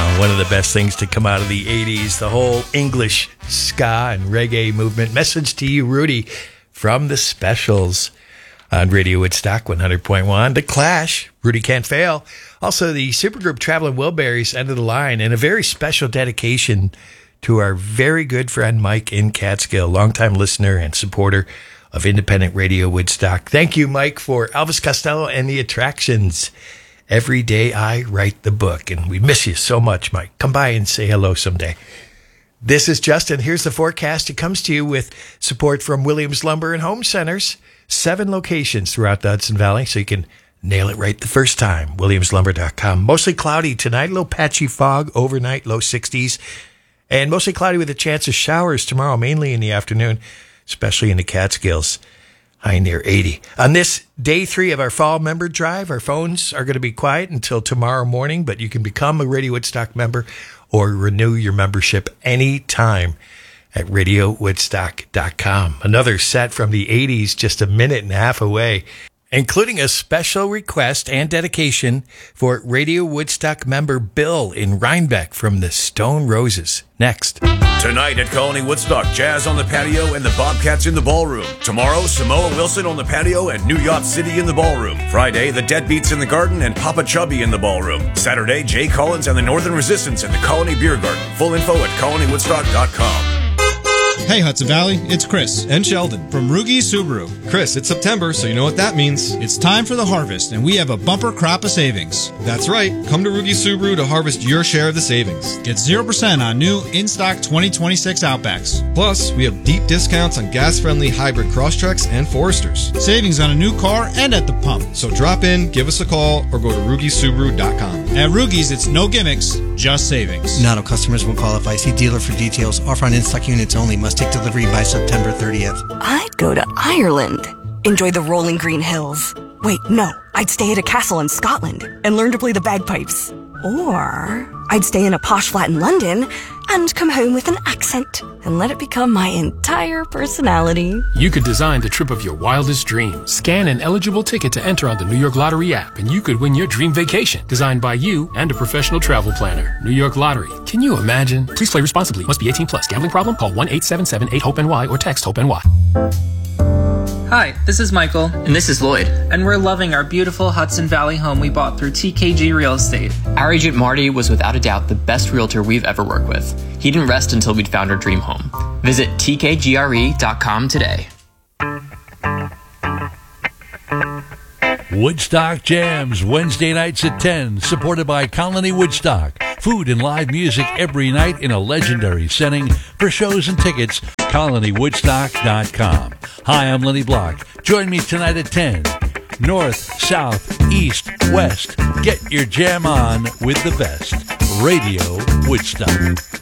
One of the best things to come out of the 80s, the whole English ska and reggae movement. Message to you, Rudy, from the Specials on Radio Woodstock 100.1. The Clash, Rudy Can't Fail. Also, the supergroup Traveling Wilburys, End of the Line, and a very special dedication to our very good friend Mike in Catskill, longtime listener and supporter of independent Radio Woodstock. Thank you, Mike, for Elvis Costello and the Attractions. Every day I write the book, and we miss you so much, Mike. Come by and say hello someday. This is Justin. Here's the forecast. It comes to you with support from Williams Lumber and Home Centers. 7 locations throughout the Hudson Valley, so you can nail it right the first time. WilliamsLumber.com. Mostly cloudy tonight, a little patchy fog overnight, low 60s. And mostly cloudy with a chance of showers tomorrow, mainly in the afternoon, especially in the Catskills. High near 80. On this day 3 of our fall member drive, our phones are going to be quiet until tomorrow morning, but you can become a Radio Woodstock member or renew your membership anytime at RadioWoodstock.com. Another set from the 80s, just a minute and a half away, including a special request and dedication for Radio Woodstock member Bill in Rhinebeck from the Stone Roses. Next. Tonight at Colony Woodstock, Jazz on the patio and the Bobcats in the ballroom. Tomorrow, Samoa Wilson on the patio and New Yacht City in the ballroom. Friday, the Deadbeats in the garden and Papa Chubby in the ballroom. Saturday, Jay Collins and the Northern Resistance in the Colony Beer Garden. Full info at colonywoodstock.com. Hey Hudson Valley, it's Chris and Sheldon from Rugi Subaru. Chris, it's September, so you know what that means. It's time for the harvest, and we have a bumper crop of savings. That's right. Come to Rugi Subaru to harvest your share of the savings. Get 0% on new in-stock 2026 Outbacks. Plus, we have deep discounts on gas-friendly hybrid Crosstreks and Foresters. Savings on a new car and at the pump. So drop in, give us a call, or go to RugiSubaru.com. At Rugi's, it's no gimmicks, just savings. Not all customers will qualify. See dealer for details. Offer on in-stock units only. Must take delivery by September 30th. I'd go to Ireland. Enjoy the rolling green hills. Wait, no. I'd stay at a castle in Scotland and learn to play the bagpipes. Or I'd stay in a posh flat in London and come home with an accent and let it become my entire personality. You could design the trip of your wildest dreams. Scan an eligible ticket to enter on the New York Lottery app, and you could win your dream vacation, designed by you and a professional travel planner. New York Lottery. Can you imagine? Please play responsibly. Must be 18 plus. Gambling problem? Call 1-877-8-HOPE-NY or text HOPE-NY. Hi, this is Michael. And this is Lloyd. And we're loving our beautiful Hudson Valley home we bought through TKG Real Estate. Our agent Marty was without a doubt the best realtor we've ever worked with. He didn't rest until we'd found our dream home. Visit tkgre.com today. Woodstock Jams, Wednesday nights at 10, supported by Colony Woodstock. Food and live music every night in a legendary setting. For shows and tickets, colonywoodstock.com. Hi, I'm Lenny Block. Join me tonight at 10. North, south, east, west. Get your jam on with the best. Radio Woodstock.